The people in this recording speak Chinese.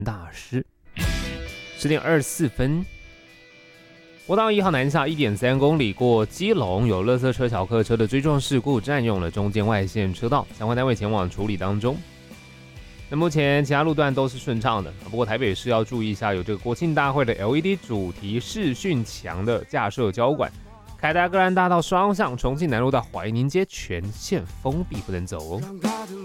大师。10点24分，国道1号南下 1.3 公里过基隆，有垃圾车、小客车的追撞事故，占用了中间外线车道，相关单位前往处理当中。那目前其他路段都是顺畅的，不过台北市要注意一下，有这个国庆大会的 LED 主题视讯墙的架设交管，凯达格兰大道双向重庆南路到怀宁街全线封闭，不能走哦。